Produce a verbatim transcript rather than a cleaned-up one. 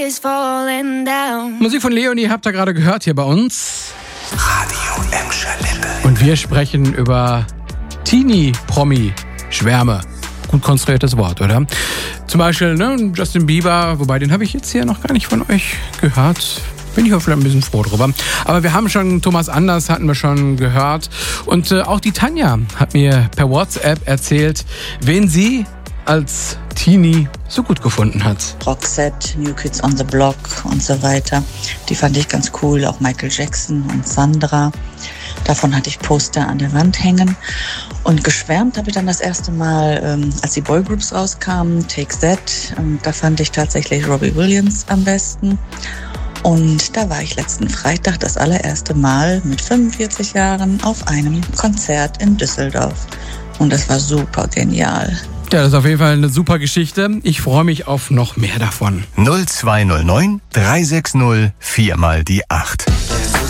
Musik von Leonie habt ihr gerade gehört hier bei uns. Radio Emscher Lippe. Und wir sprechen über Teenie-Promi-Schwärme. Gut konstruiertes Wort, oder? Zum Beispiel ne, Justin Bieber, wobei den habe ich jetzt hier noch gar nicht von euch gehört. Bin ich auch vielleicht ein bisschen froh drüber. Aber wir haben schon Thomas Anders, hatten wir schon gehört. Und äh, auch die Tanja hat mir per WhatsApp erzählt, wen sie als Teenie so gut gefunden hat. Roxette, New Kids on the Block und so weiter. Die fand ich ganz cool. Auch Michael Jackson und Sandra. Davon hatte ich Poster an der Wand hängen. Und geschwärmt habe ich dann das erste Mal, ähm, als die Boygroups rauskamen, Take That. Und da fand ich tatsächlich Robbie Williams am besten. Und da war ich letzten Freitag das allererste Mal mit fünfundvierzig Jahren auf einem Konzert in Düsseldorf. Und das war super genial. Ja, das ist auf jeden Fall eine super Geschichte. Ich freue mich auf noch mehr davon. null zwei null neun drei sechs null vier mal die acht.